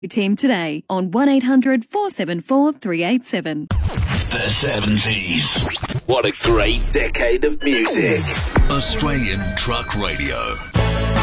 Team today on 1800 474 387. The 70s. What a great decade of music. Australian Truck Radio.